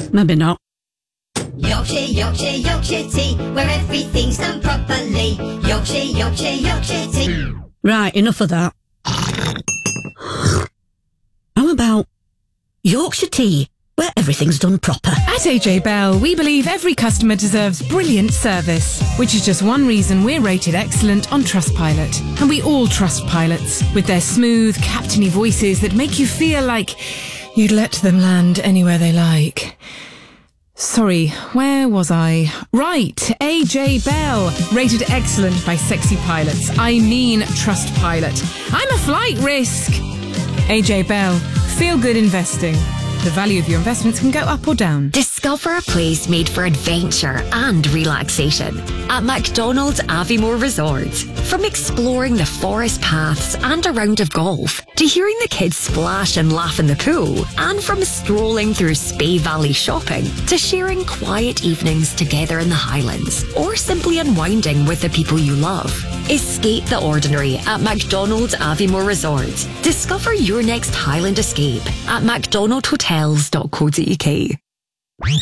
maybe not. Yorkshire, Yorkshire, Yorkshire tea, where everything's done properly. Yorkshire, Yorkshire, Yorkshire tea. Right, enough of that. How about Yorkshire tea, where everything's done proper? At AJ Bell, we believe every customer deserves brilliant service, which is just one reason we're rated excellent on Trustpilot. And we all trust pilots, with their smooth, captainy voices that make you feel like you'd let them land anywhere they like. Sorry, where was I? Right, AJ Bell, rated excellent by sexy pilots. I mean Trustpilot. I'm a flight risk. AJ Bell, feel good investing. The value of your investments can go up or down. Discover a place made for adventure and relaxation at McDonald's Aviemore Resort. From exploring the forest paths and a round of golf, to hearing the kids splash and laugh in the pool, and from strolling through Spey Valley shopping, to sharing quiet evenings together in the Highlands, or simply unwinding with the people you love. Escape the ordinary at McDonald's Aviemore Resort. Discover your next Highland escape at mcdonaldhotels.co.uk.